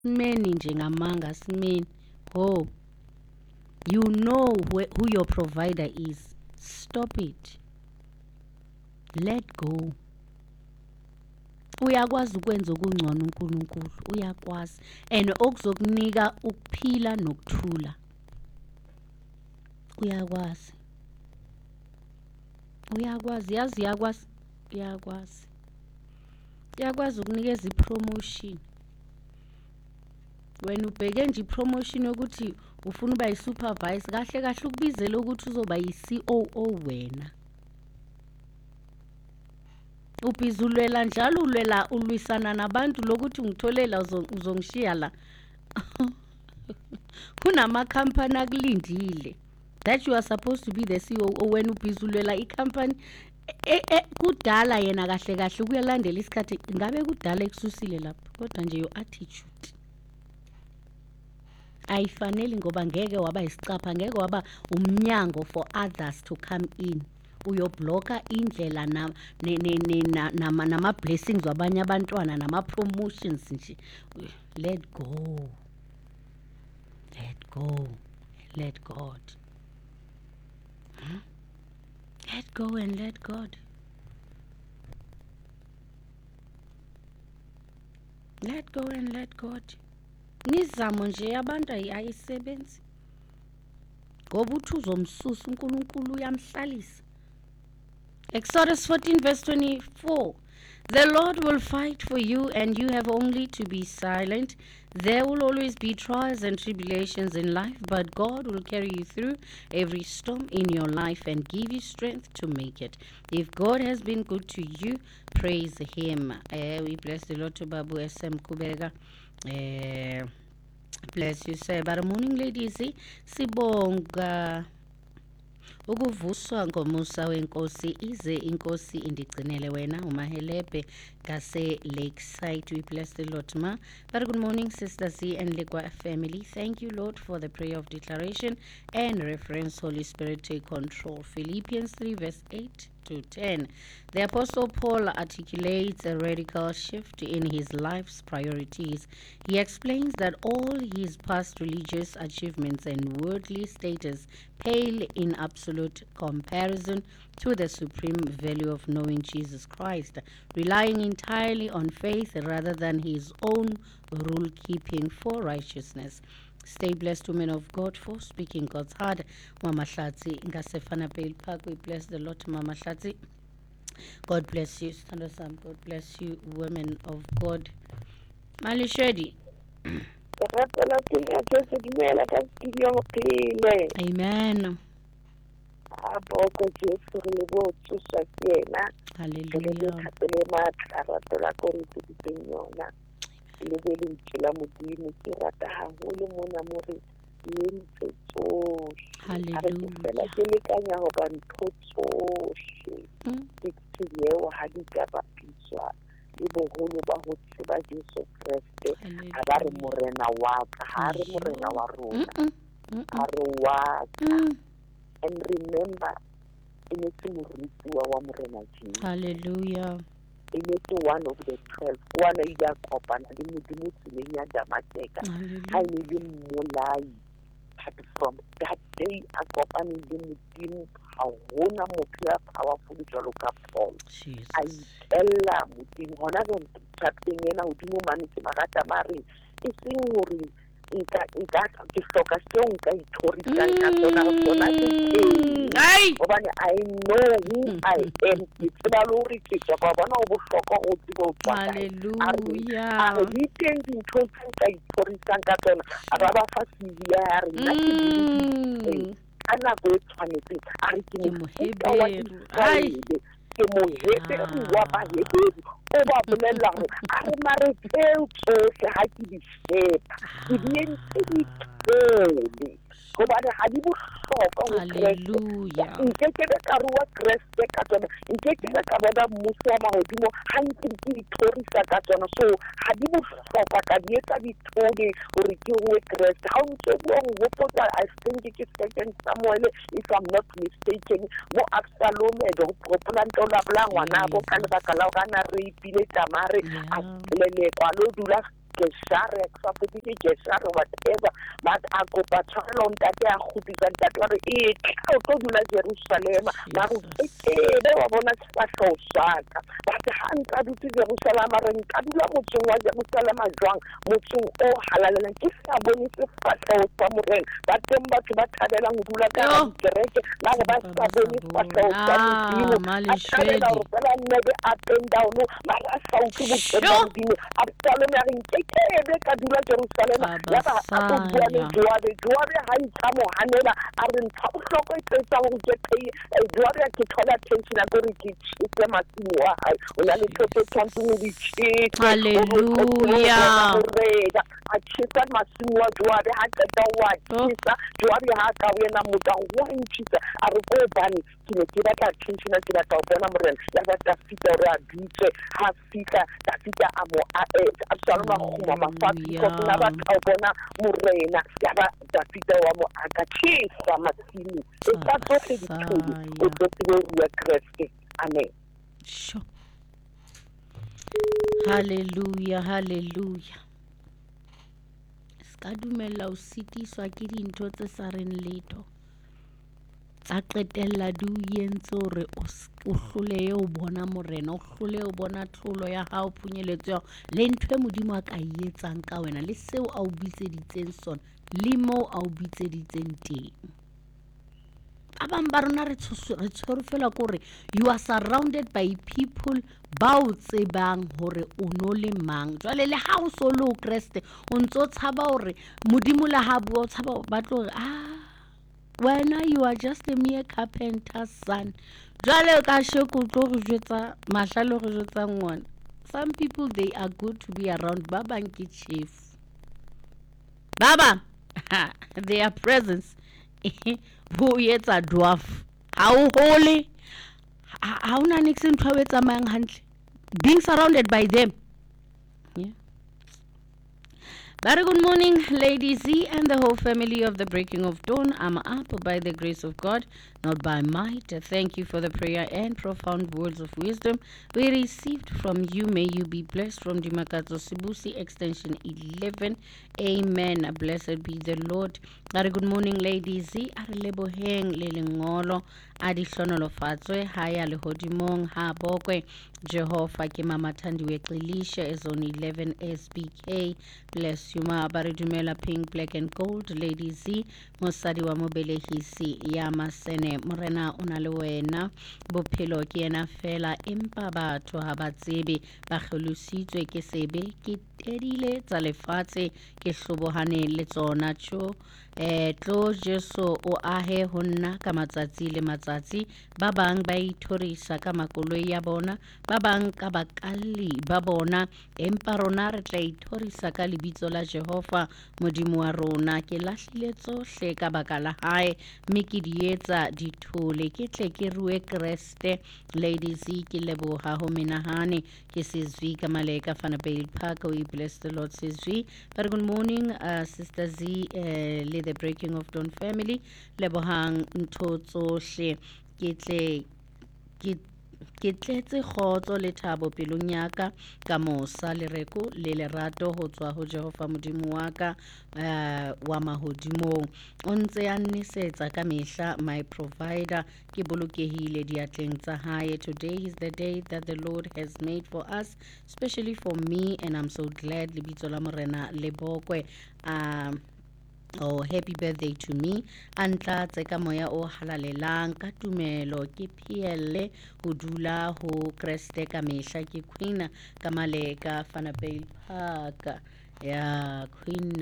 Many njengamanga simeni. Oh, you know who your provider is. Stop it. Let go. Uyakwazi ukwenza okungcono uNkulunkulu, uyakwazi. And okuzokunika ukuphila nokuthula. Uyakwazi. Uyakwazi, yazi uyakwazi. Uyakwazi. Uyakwazi ukunikeza ipromotion. When ubheke nje ipromotion yokuthi ufuna uba yi-supervisor, kahle kahle ukubizela ukuthi uzoba yi-COO wena. Ubhizulwela njalo ulwisana nabantu lokuthi ngitholela uzongishiya la. Kunama-company akulindile that you are supposed to be the COO when ubhizulwela i-company. Kudala yena kahle kahle kuyalandela isikhathi ngabe kudala ekususile lapho kodwa nje your attitude ayifanele ngoba ngeke waba isicapha, ngeke waba umnyango for others to come in. Uyobloka indlela nama blessings wabanye abantwana nama promotions nje. Let go. Let go. Let God. Let go and let God. Let go and let God. Nizamo nje abantu ayisebenzi. Ngoba uthi uzomsusa uNkulunkulu uyamhlalisa. Exodus 14 verse 24. The Lord will fight for you and you have only to be silent. There will always be trials and tribulations in life, but God will carry you through every storm in your life and give you strength to make it. If God has been good to you, praise Him. We bless the Lord to Babu SM Kubega. Bless you, sir. But morning, ladies. Sibonga. Ukuvuswa ngomusa wenkosi ize inkosi indigcinele wena umahelebe ngase Lakeside. We bless the Lord, ma. But good morning, Sister Z and Legwa family. Thank you, Lord, for the prayer of declaration and reference. Holy Spirit, take control. Philippians 3 verse 8 to 10. The Apostle Paul articulates a radical shift in his life's priorities. He explains that all his past religious achievements and worldly status pale in absolute comparison to the supreme value of knowing Jesus Christ, relying entirely on faith rather than his own rule-keeping for righteousness. Stay blessed, women of God, for speaking God's heart. Mama Shatsi, Ngasefana Pale Park, we bless the Lord, Mama Shatsi. God bless you, stand up, God bless you, women of God. Mali Shedi. Amen. Hallelujah. Le be le ntšhela modimo ke rata haholo mona mo re entse tsohle a re ke fela ke lekanya hore ntho tsohle ke yeo ha di ka bapiswa le boholo ba ho tseba Jesu Kriste a ba re morena wa ka ha re morena wa rona a re wa ka. And remember inetse morutiwa wa morena Jesus. Hallelujah. Inetse one of the 12 one ida kopana le modimo tseleng ya Damaseka a ne le mmolai. But from that day a kopane le modimo ha hona motho ya powerful jwalo ka Paul. A itella modimo hona ke chapter ena hodimo mane ke marata mare e seng hore nka ke hloka seo nka ithorisang ka tsona tsona ke hobane I know who I am. Ke tseba lori ke tswa ba bona o bohlokwa go tseba o tswa. Hallelujah. A re teng dintho tse nka ithorisang ka tsona a ba ba fa siya ya re nna ke ka nako e tshwanetseng a re ke moheberu ke moheberu wa baheberu o ba bolella hore a re mare tseo tsohle ha ke di shepa ke di entse diphele hobane ha di bohlokwa ho Kreste. Nke ke be ka rua Kreste ka tsona, nke ke be ka bona mmuso wa mahodimo ha ntse ke ithorisa ka tsona. So ha di bohlokwa ka di etsa dithole hore ke rue Kreste. Ha o ntse bua ho hopotsa I think ke second Samuel if I'm not mistaken mo Absalom edo hopola ntlo la bla ngwana bo ka lebaka la hore ana re ipile Tamare a lele kwa lo dula Geshare, Exapeti, Geshare, whatever, but I go back on that day, I could be that one, go to Jerusalem, now, they were on a special shot, but the hand I do to Jerusalem, and Kadula Mutu, Jerusalem, I drunk, Mutu, oh, Halal, and Kiss, I went to Fatal, Samuel, but then back to Batadela, Mudula, now that's Fatal, I never up and down, my sound to the Absalom, Kadula, Jerusalem, Joy, High Tamo, Hanela, I didn't talk about Gloria to call attention and go to teach them as you are. When I look at something with the Hallelujah. I cheated my senior Gloria had to go what Gloria had to win a muda one cheater. I will go bunny to get that attention to that number and that figure beach, half figure, that figure amo Absalom, Mama, Father, Albona, Morena, that figure amo Agachi, Samasini. It's not Amen. Sure. Hallelujah, hallelujah. Ska dumela o sitiswa ke dintho tse sa reng letho. Tsa qetella di o entse hore o hlolehe o bona morena, o hlolehe o bona tlholo ya hao, phunyeletso ya le ntho e Modimo a ka e etsang ka wena le seo a o bitseditseng sona le moo a o bitseditseng teng. You are surrounded by people bao tsebang hore o no le mang. Jwale le ha o so le o Kreste o ntso tshaba hore Modimo la ha bua o tshaba ba tlo wena you are just a mere carpenter's son. Jwale ka sheko tlo go jwetsa mahlalo go jwetsa ngwana. Some people they are good to be around. Baba ke chief. Baba their presence who yet a dwarf. How holy? How Nixon Towets among Huntly? Being surrounded by them. Yeah. Very good morning, Lady Z and the whole family of the Breaking of Dawn. I'm up by the grace of God, not by might. Thank you for the prayer and profound words of wisdom we received from you. May you be blessed from Dimakato Sibusi, extension 11. Amen. Blessed be the Lord. Very good morning, Lady Z. Arleboheng lelengolo adihlonolofatswe haya lehodimong ha bokwe Jehovah ke mama Thandiwe Xilisha zone 11 SBK. Bless you ma baridumela pink black and gold Lady Z mosadi wa mobelehisi ya masene morena ona le wena bophelo ke ena fela empa batho ha ba tsebe ba kgelusitswe ke sebe ke tedile tsa lefatshe ke hlobohane le tsona tjo tlo Jesu o ahe ho nna ka matsatsi le matsatsi ba bang ba ithorisa ka makoloi ya bona ba bang ka bakalli ba bona empa rona re tla ithorisa ka lebitso la Jehova Modimo wa rona ke lahlile tsohle ka baka la hae mme ke di etsa dithole ke tle ke rue Kreste. Lady Z ke leboha ho menahane ke Sizwi ka Maleka Vanderbijl Park. We bless the Lord Sizwi. Very good morning Sister Z le the Breaking of Dawn family. Lebohang ntho tsohle ke tle ke tletse khotso le thabo pelong ya ka ka mosa le reko le lerato ho tswa ho Jehova Modimo wa ka wa mahodimong o ntse a nnesetsa ka mehla my provider ke bolokehile diatleng tsa hae. Today is the day that the Lord has made for us, especially for me, and I'm so glad. Lebitso la morena le bokwe oh, happy birthday to me. Antla tseka moya o halalelang ka tumelo ke phielle ho dula ho Kreste ka mehla ke Queen ka Maleka Vanderbijl Park. Yeah, Queen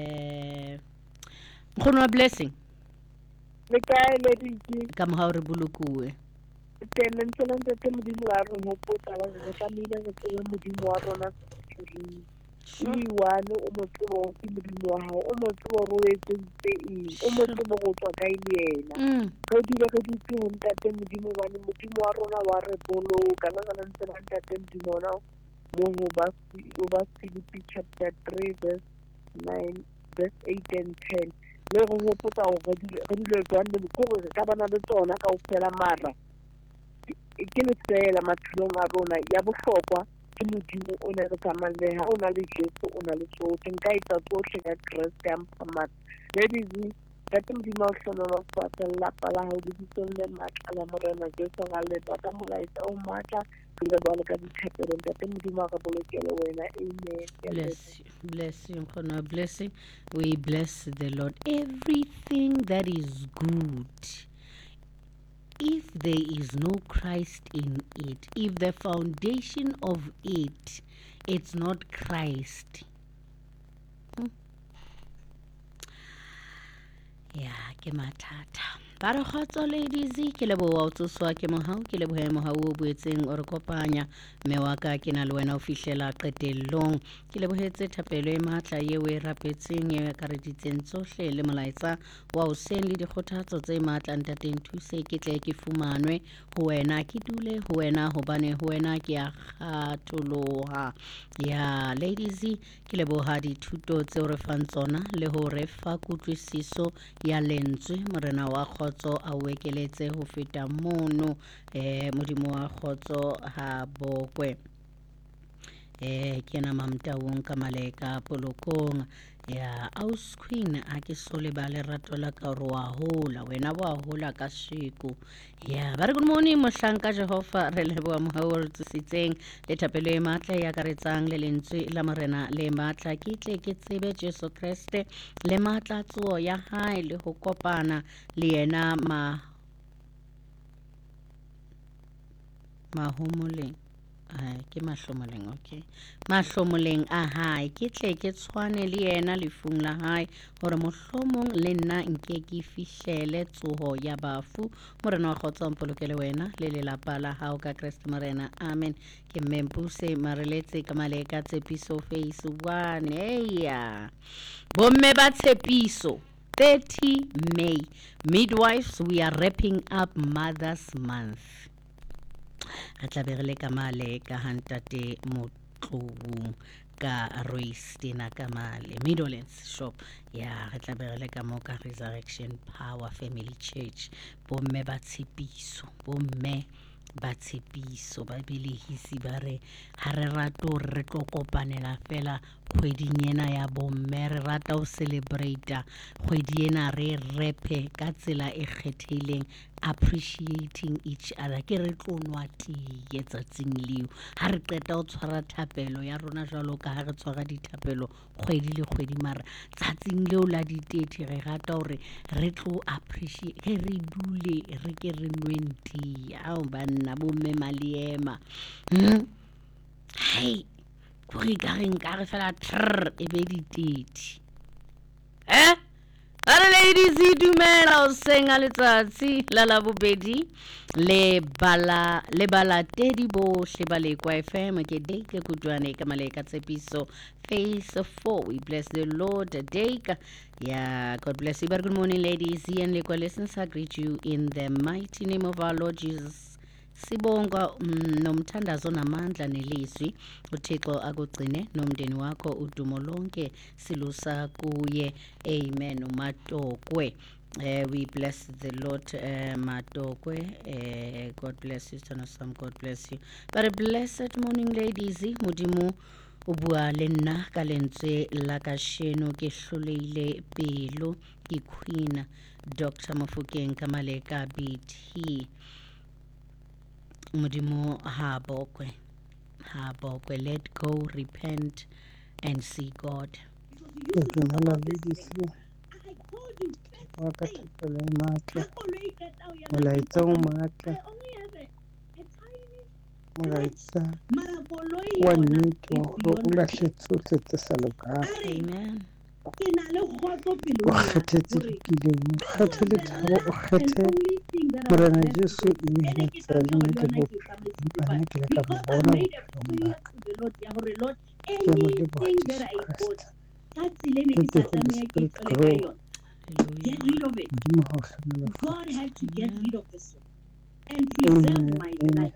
Nkgono blessing. Le kae Lady Z? Ka mo ha re bolokuwe. Tenne ntse ntse Modimo wa rona ho potsa ba re famile re tsebe Modimo wa rona tsuri. Iwane o motsebo ke Modimo wa hao o motsebo ro etsentse eng o motsebo go tswa ka yena re dile re ditse ho ntate Modimo bane Modimo wa rona wa re boloka na kana ntse ba ntate Modimo na mo ba Philippi chapter 3 verse 9 verse 8 and 10 le go hopotsa go re dile tswane go re ka bana le tsona ka o fela mara ke le tsela mathulong a rona ya bohlokwa ke modimo o ne re tsamaya ha o na le Jesu o na le tsohle nka etsa tsohle ka Kriste ya mpha matla. Ladies, Ntate Modimo o hlonolofatsa lelapa la hao lebitsong le matla la Morena Jesu ga le ka molaetsa o matla ke le bale ka dithapelo. Ntate Modimo a re bolokele wena. Amen. Bless you, Nkgono. Bless you. We bless the Lord. Everything that is good, if there is no Christ in it, if the foundation of it, it's not Christ. Yeah, ke mathata. Ba re kgotso ladies, ke leboha o tsoswa ke mohau, ke leboha mohau o boetseng o re kopanya. Mme wa ka ke na le wena o fihlela qetellong. Ke lebohetse thapelo e matla eo e rapetseng eo e akareditseng tsohle le molaetsa wa hoseng le dikgothatso tse matla. Ntate nthuse ke tle ke fumanwe ho wena, ke dule ho wena hobane ho wena ke a kgatholoha. Ya ladies, ke leboha dithuto tseo re fang tsona le ho re fa kutlwisiso ya lentswe. Morena wa kgotso a wekeletse ho feta mono. Modimo wa kgotso ha bokwe. Ke na Mamtaung ka Maleka Polokong. Ya Aus Queen a ke so le ba lerato la ka ro a hola wena wa hola ka sheko. Ya ba re good morning mohlanka Jehova re leboha mohau re tsitsitseng le thapelo e matla ya karetsang le lentswe la morena le matla ke tle ke tsebe Jesu Kriste le matla tso ya hae le ho kopana le yena mahomoleng ke mahlomoleng. Okay, mahlomoleng a hae ke tle ke tshwane le yena lefung la hae hore mohlomong le nna nke ke fihlele tsoho ya bafu. Morena wa kgotso mpolokele wena le lelapa la hao ka Kriste Morena. Amen. Ke Mmempuse Mareletse ka Maleka Tshepiso phase 1. Eya bomme ba Tshepiso 30 May midwives, we are wrapping up Mother's Month. Re tla be re le ka male ka Hantate Motlou ka Roystina ka male Midlands shop. Ya re tla be re le ka mo ka Resurrection Power Family Church. Bomme ba Tshepiso, bomme ba Tshepiso ba belehisi ba re ha re rato re tlo kopanela fela kgweding ena ya bomme. Re rata ho celebrate kgwedi ena re repe ka tsela e kgethileng, appreciating each other. Ke re tlo nwa tee tsatsing leo ha re qeta ho tshwara thapelo ya rona jwalo ka ha re tshwara dithapelo kgwedi le kgwedi. Mara tsatsing leo la ditete re rata hore re tlo appreciate re dule re ke re nweng tee. Ao banna bomme maliema hai kuri ka re nka re fela e be ditete. Ara ladies, dumela o senga letsatsi la la bobedi le balatedi bohle ba Lekwa FM ke Deke Kutwane ka Maleka Tshepiso phase 4. We bless the Lord Deke. Yeah, God bless you. But good morning ladies and Lekwa listeners. I greet you in the mighty name of our Lord Jesus. Sibonga nomthandazo namandla nelizwi uThixo akugcine nomndeni wakho udumo lonke silusa kuye. Amen. Umatokwe. We bless the Lord, Matokwe. God bless you, son of Sam. God bless you. But a blessed morning, ladies. Modimo o bua le nna ka lentswe la kasheno ke hloleile pelo ke Queen Dr. Mofokeng ka Maleka BT. Modimo ha bokwe, let go, repent and see God. Amen. Get rid of it. God had to get rid of this one and preserve my life.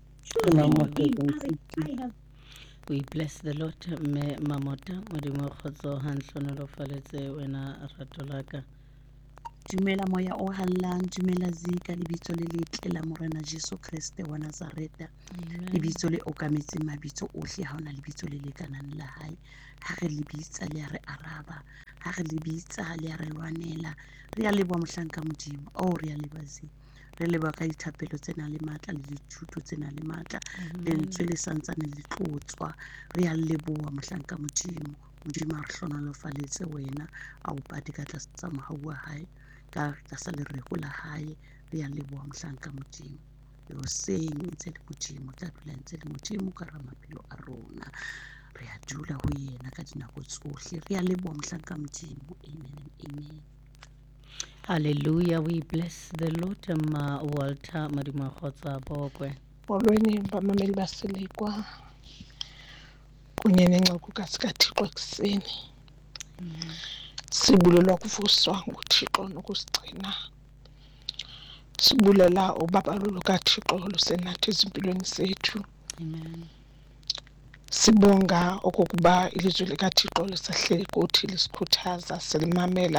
We bless the Lord. Me mamota modimo khotso hantlonelo faletse wena ratolaka Dumela moya o hallang, dumela zika lebitso le letle la Morena Jesu Kriste wa Nazareta. Lebitso le okametseng mabitso ohle, ha ona lebitso le lekanang la hae. Ha re lebitsa le a re araba, ha re lebitsa le a re lwanela. Re a leboha mohlanka Modimo, re a lebazing. Re leboha ka dithapelo tse nang le matla le dithuto tse nang le matla, lentswe le santsane le tlotswa. Re a leboha mohlanka Modimo. Modimo a re hlonolofaletse wena, a o pate ka tlasa tsa mohau wa hae, ka tlasa lereko la hae. Re a leboha mohlanka Modimo. Le hoseng ntse le Modimo, tla dula ntse le Modimo ka hara maphelo a rona. Re a dula ho yena ka dinako tsohle. Re a leboha mohlanka Modimo. Amen and amen. Hallelujah. We bless the Lord. Walter Modimo Khotsa Bokwe. Molweni bamameli baselekwa kunye nenxaku kasikaThixo ekuseni. Sibulelwa kuvuswa nguThixo nokusigcina. Sibulela ubabalo lukaThixo lusenathi ezimpilweni zethu. Amen. Sibonga okokuba ilizwi likaThixo lisahleli kuthi lisikhuthaza, silimamela,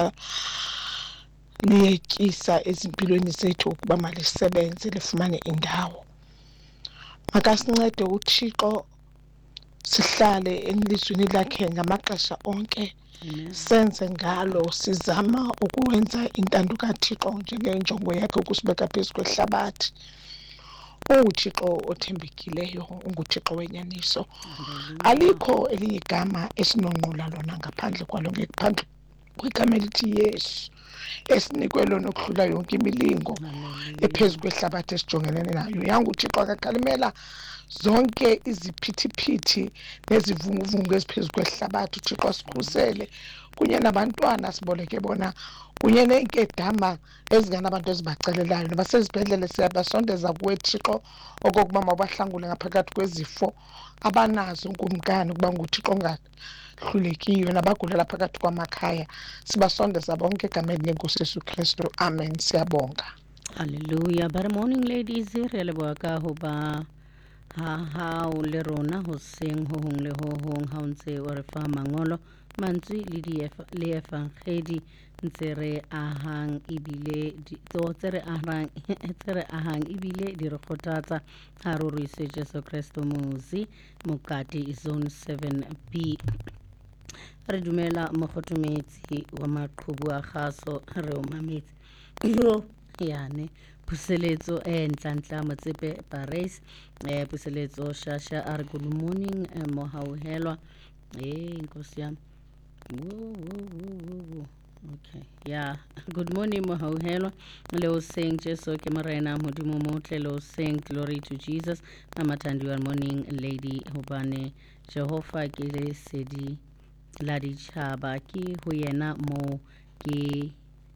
liyekisa ezimpilweni zethu ukuba malisebenze lifumane indawo. Makasincede uThixo sihlale elizwini lakhe ngamaxesha onke. Senze ngalo, sizama ukwenza intando kaThixo njengenjongo yakhe ukusibeka phezu kwehlabathi. UThixo othembekileyo, unguThixo wenyaniso. Alikho elinye igama esinonqula lona ngaphandle kwalo, ngaphandle kwegama elithi Yesu, esinikwe lona ukudlula yonke imilingo ephezu kwehlabathi esijongene nayo. YanguThixo akakalimela zonke iziphithiphithi nezivunguvungu eziphezu kwehlabathi. UThixo asikhusele kunye nabantwana siboleke bona, kunye neenkedama ezinganabantu ezibacelelayo. Nabasezibhedlele siyabasondeza kuwe Thixo okokuba mabahlangule ngaphakathi kwezifo abanazo ngumkani, ukuba nguThixo ongahlulekiyo. Nabagulela phakathi kwamakhaya sibasondeza bonke egameni lenkosi Yesu Kristu. Amen. Siyabonga. Hallelujah. But morning ladies, re leboha ka ho ba ha o le rona ho seng ho hong le ho hong, ha o ntse o re fa mangolo mantswe le efangedi ntse re ahang ebile tse re ahang ebile di re kgothatsa ha re ruise Jesu Kristo Mozi Mokati zone 7B. Re dumela mokgotometsi wa maqhubu a kgaso, re o mametse yane puseletso ntla motsepe Paris, puseletso Shasha a re good morning mohauhelwa nkosi yami. Okay, yeah, good morning mohauhelwa. Le o seng Jesu ke morena modimo motle, le o seng glory to Jesus. Mamathandiwa morning lady hobane Jehova ke le sedi la ditšhaba, ke ho yena mo ke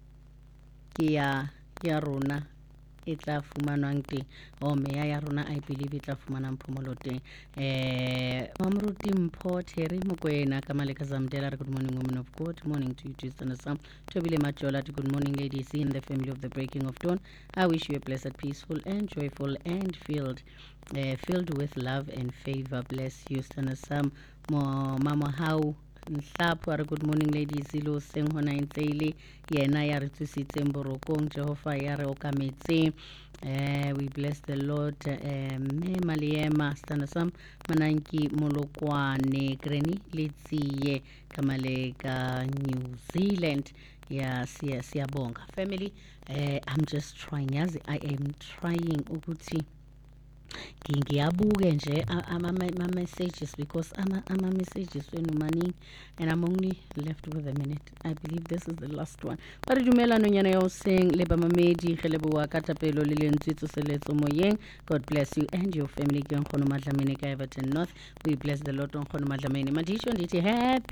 ya rona e tla fumanwang teng. Meya ya rona I believe e tla fumanang phomolo teng. Mamruti Mpho Terry Mokoena Kamaleka Zamdela, good morning woman of God. Morning to you Tristan Sam Tobile Majola, good morning ladies in the family of the breaking of dawn. I wish you a blessed, peaceful and joyful and filled with love and favor. Bless you Stan Sam Mama how Nhlapho, good morning ladies. Ilo seng hona ntseile yena ya re tsusitseng borokong, Jehova ya re okametse. We bless the Lord. Me Maliema Stana Sam Mananki Molokwane Greni Litsiye Kamaleka New Zealand. Yes, siyabonga family. I'm just trying, yazi I am trying ukuthi ngiyabuke nje ama-messages because ama-messages wenu maningi and I'm only left with a minute. I believe this is the last one. Ba re dumela nonyana yo seng le ba mamedi ge le bua ka tapelo le lentswitso seletso moyeng. God bless you and your family. Ke nkgono Madlamini ka Everton North. We bless the Lord nkgono Madlamini. Madisho ndithi happy